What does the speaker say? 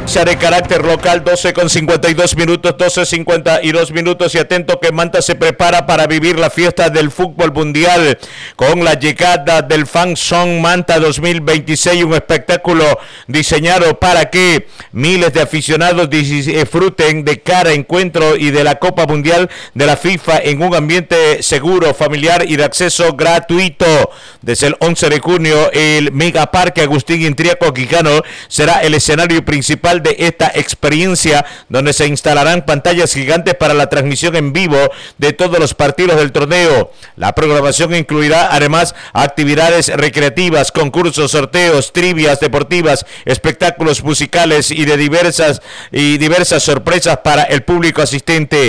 noticia de carácter local, 12:52 minutos, y atento que Manta se prepara para vivir la fiesta del fútbol mundial con la llegada del Fan Zone Manta 2026, un espectáculo diseñado para que miles de aficionados disfruten de cada encuentro y de la Copa Mundial de la FIFA en un ambiente seguro, familiar y de acceso gratuito. Desde el 11 de junio, el Megaparque Agustín Intriaco Quijano será el escenario principal de esta experiencia, donde se instalarán pantallas gigantes para la transmisión en vivo de todos los partidos del torneo. La programación incluirá además actividades recreativas, concursos, sorteos, trivias deportivas, espectáculos musicales y diversas sorpresas para el público asistente.